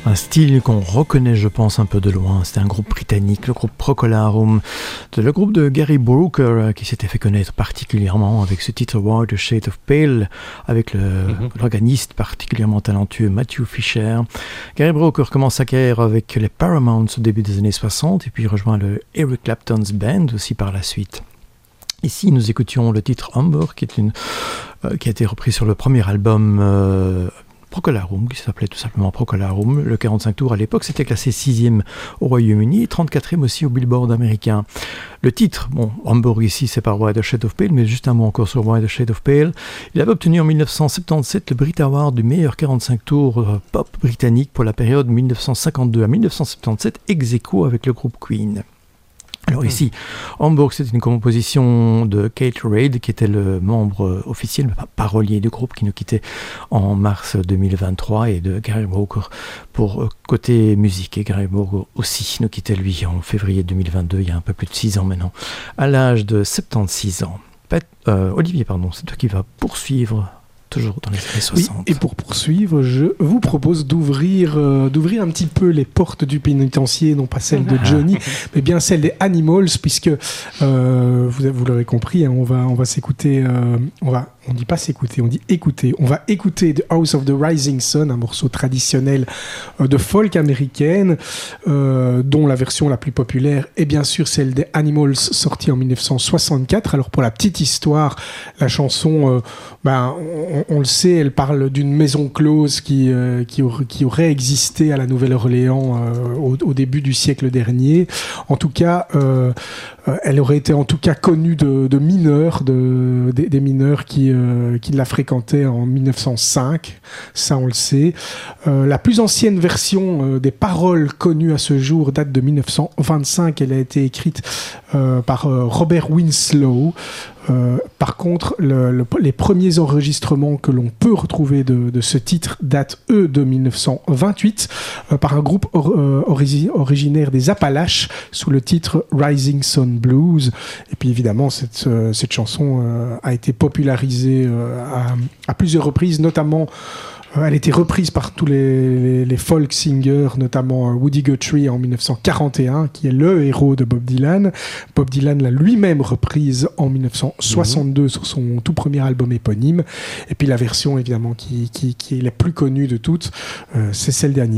Un style qu'on reconnaît, je pense, un peu de loin. C'était un groupe britannique, le groupe Procolarum, le groupe de Gary Brooker, qui s'était fait connaître particulièrement avec ce titre Why the Shade of Pale, avec l'organiste particulièrement talentueux Matthew Fisher. Gary Brooker commence sa carrière avec les Paramounts au début des années 60 et puis rejoint le Eric Clapton's Band aussi par la suite. Ici, nous écoutions le titre Humber, qui a été repris sur le premier album Procolarum, qui s'appelait tout simplement Procolarum. Le 45 tours à l'époque, c'était classé 6e au Royaume-Uni et 34e aussi au Billboard américain. Le titre, Humber ici, c'est par Why the Shade of Pale, mais juste un mot encore sur Why the Shade of Pale. Il avait obtenu en 1977 le Brit Award du meilleur 45 tours pop britannique pour la période 1952 à 1977, ex aequo avec le groupe Queen. Alors ici, Hamburg, c'est une composition de Kate Reid, qui était le membre officiel, le parolier du groupe, qui nous quittait en mars 2023, et de Gary Brooker pour côté musique. Et Gary Brooker aussi nous quittait, lui, en février 2022, il y a un peu plus de 6 ans maintenant, à l'âge de 76 ans. Olivier, c'est toi qui vas poursuivre toujours dans les années 60. Oui, et pour poursuivre, je vous propose d'ouvrir un petit peu les portes du pénitencier, non pas celles de Johnny, mais bien celles des Animals, puisque vous l'aurez compris, hein, on va s'écouter, on dit pas s'écouter, on dit écouter. On va écouter The House of the Rising Sun, un morceau traditionnel de folk américaine, dont la version la plus populaire est bien sûr celle des Animals, sortie en 1964. Alors pour la petite histoire, la chanson, on le sait, elle parle d'une maison close qui aurait existé à la Nouvelle-Orléans au début du siècle dernier. En tout cas, elle aurait été en tout cas connue de mineurs, des mineurs qui la fréquentaient en 1905, ça on le sait. La plus ancienne version des paroles connues à ce jour date de 1925, elle a été écrite par Robert Winslow. Par contre, les premiers enregistrements que l'on peut retrouver de ce titre datent, eux, de 1928, par un groupe originaire des Appalaches, sous le titre Rising Sun Blues. Et puis évidemment, cette chanson a été popularisée à plusieurs reprises, notamment... Elle a été reprise par tous les folk singers, notamment Woody Guthrie en 1941, qui est le héros de Bob Dylan. Bob Dylan l'a lui-même reprise en 1962 sur son tout premier album éponyme. Et puis la version, évidemment, qui est la plus connue de toutes, c'est celle des Animals.